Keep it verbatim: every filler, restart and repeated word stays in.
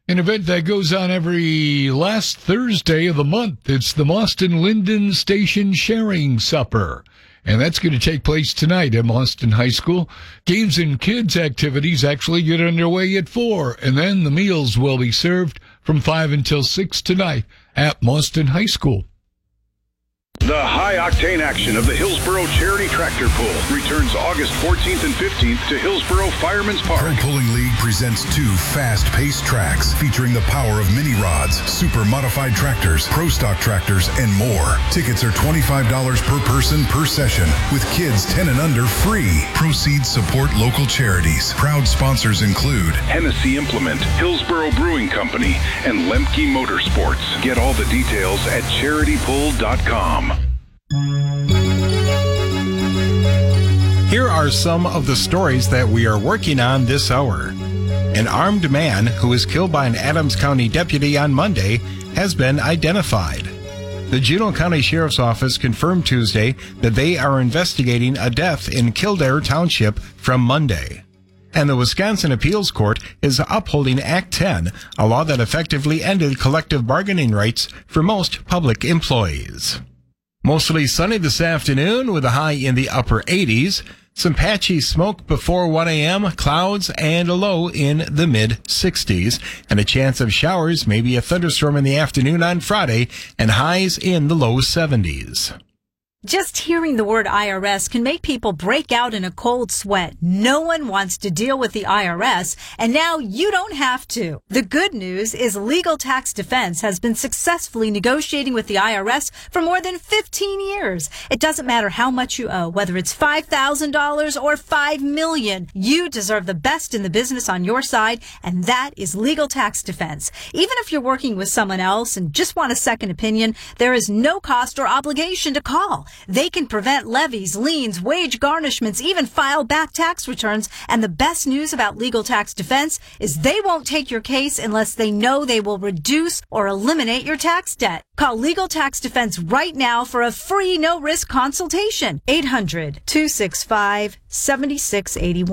An event that goes on every last Thursday of the month. It's the Mauston Linden Station Sharing Supper. And that's going to take place tonight at Mauston High School. Games and kids activities actually get underway at four. And then the meals will be served from five until six tonight at Mauston High School. The high-octane action of the Hillsboro Charity Tractor Pull returns August fourteenth and fifteenth to Hillsboro Fireman's Park. Pro Pulling League presents two fast-paced tracks featuring the power of mini rods, super modified tractors, pro stock tractors, and more. Tickets are twenty-five dollars per person per session, with kids ten and under free. Proceeds support local charities. Proud sponsors include Hennessy Implement, Hillsboro Brewing Company, and Lemke Motorsports. Get all the details at charity pull dot com. Here are some of the stories that we are working on this hour. An armed man who was killed by an Adams County deputy on Monday has been identified. The Juneau County Sheriff's Office confirmed Tuesday that they are investigating a death in Kildare Township from Monday. And the Wisconsin Appeals Court is upholding Act ten, a law that effectively ended collective bargaining rights for most public employees. Mostly sunny this afternoon with a high in the upper eighties. Some patchy smoke before one a.m., clouds, and a low in the mid-sixties. And a chance of showers, maybe a thunderstorm in the afternoon on Friday, and highs in the low seventies. Just hearing the word I R S can make people break out in a cold sweat. No one wants to deal with the I R S, and now you don't have to. The good news is Legal Tax Defense has been successfully negotiating with the I R S for more than fifteen years. It doesn't matter how much you owe, whether it's five thousand dollars or five million dollars. You deserve the best in the business on your side, and that is Legal Tax Defense. Even if you're working with someone else and just want a second opinion, there is no cost or obligation to call. They can prevent levies, liens, wage garnishments, even file back tax returns. And the best news about Legal Tax Defense is they won't take your case unless they know they will reduce or eliminate your tax debt. Call Legal Tax Defense right now for a free no-risk consultation. eight hundred, two six five, seven six eight one.